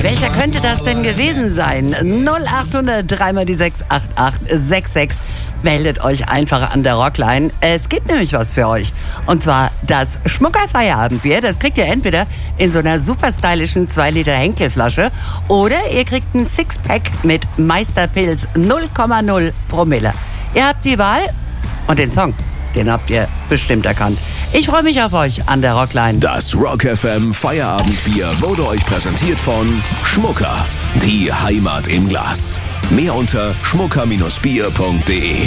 Welcher könnte das denn gewesen sein? 0800 3 die 68866. Meldet euch einfach an der Rockline. Es gibt nämlich was für euch. Und zwar das Schmuckerfeierabendbier. Das kriegt ihr entweder in so einer super stylischen 2 Liter Henkelflasche oder ihr kriegt ein Sixpack mit Meisterpilz 0,0 Promille. Ihr habt die Wahl und den Song, den habt ihr bestimmt erkannt. Ich freue mich auf euch an der Rockline. Das Rock FM Feierabendbier wurde euch präsentiert von Schmucker. Die Heimat im Glas. Mehr unter schmucker-bier.de.